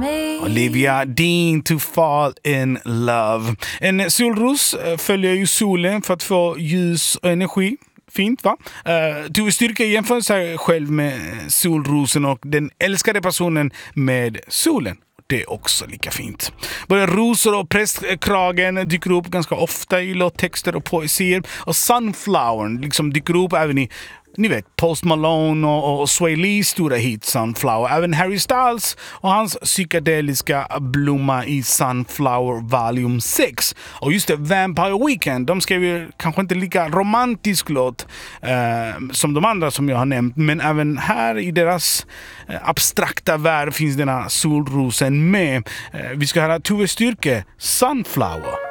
me. Olivia Dean, To Fall in Love. En solros följer ju solen för att få ljus och energi. Fint, va? Tove Styrke jämför sig själv med solrosen och den älskade personen med solen. Det är också lika fint. Både rosor och prästkragen dyker upp ganska ofta i låttexter och poesier. Och Sunflower liksom dyker upp även i, ni vet, Post Malone och Sway Lees stora hit Sunflower. Även Harry Styles och hans psykedeliska blomma i Sunflower Volume 6. Och just det, Vampire Weekend, de skrev ju kanske inte lika romantisk låt som de andra som jag har nämnt. Men även här i deras abstrakta värld finns denna solrosen med. Vi ska höra Tove Styrke, Sunflower.